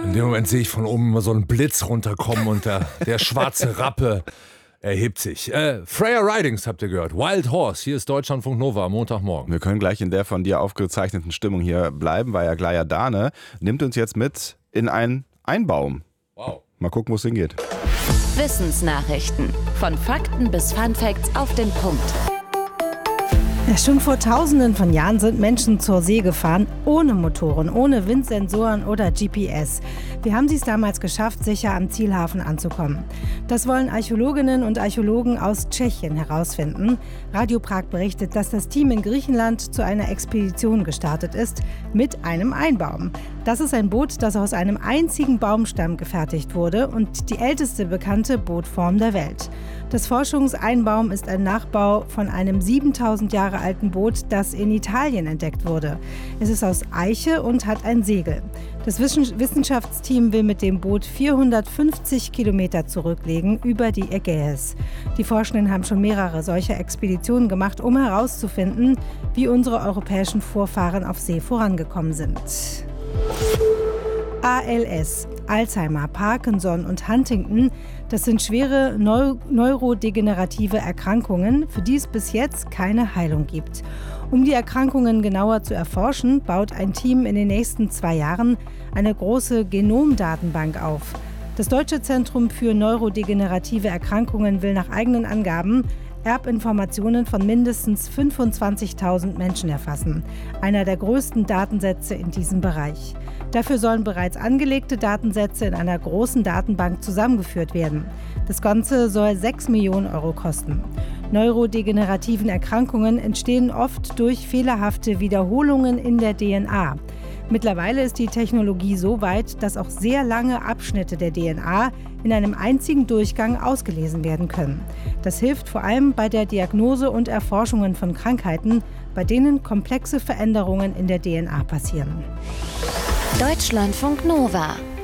In dem Moment sehe ich von oben immer so einen Blitz runterkommen und der schwarze Rappe erhebt sich. Freya Ridings habt ihr gehört. Wild Horse, hier ist Deutschlandfunk Nova am Montagmorgen. Wir können gleich in der von dir aufgezeichneten Stimmung hier bleiben, weil Aglaia Dane nimmt uns jetzt mit in einen Einbaum. Wow. Mal gucken, wo es hingeht. Wissensnachrichten. Von Fakten bis Funfacts auf den Punkt. Ja, schon vor Tausenden von Jahren sind Menschen zur See gefahren, ohne Motoren, ohne Windsensoren oder GPS. Wie haben sie es damals geschafft, sicher am Zielhafen anzukommen? Das wollen Archäologinnen und Archäologen aus Tschechien herausfinden. Radio Prag berichtet, dass das Team in Griechenland zu einer Expedition gestartet ist mit einem Einbaum. Das ist ein Boot, das aus einem einzigen Baumstamm gefertigt wurde und die älteste bekannte Bootform der Welt. Das Forschungseinbaum ist ein Nachbau von einem 7000 Jahre alten Boot, das in Italien entdeckt wurde. Es ist aus Eiche und hat ein Segel. Das Wissenschaftsteam will mit dem Boot 450 Kilometer zurücklegen über die Ägäis. Die Forschenden haben schon mehrere solcher Expeditionen gemacht, um herauszufinden, wie unsere europäischen Vorfahren auf See vorangekommen sind. ALS, Alzheimer, Parkinson und Huntington, das sind schwere neurodegenerative Erkrankungen, für die es bis jetzt keine Heilung gibt. Um die Erkrankungen genauer zu erforschen, baut ein Team in den nächsten 2 Jahren eine große Genomdatenbank auf. Das Deutsche Zentrum für neurodegenerative Erkrankungen will nach eigenen Angaben Erbinformationen von mindestens 25.000 Menschen erfassen. Einer der größten Datensätze in diesem Bereich. Dafür sollen bereits angelegte Datensätze in einer großen Datenbank zusammengeführt werden. Das Ganze soll 6 Millionen Euro kosten. Neurodegenerativen Erkrankungen entstehen oft durch fehlerhafte Wiederholungen in der DNA. Mittlerweile ist die Technologie so weit, dass auch sehr lange Abschnitte der DNA in einem einzigen Durchgang ausgelesen werden können. Das hilft vor allem bei der Diagnose und Erforschungen von Krankheiten, bei denen komplexe Veränderungen in der DNA passieren. Deutschlandfunk Nova.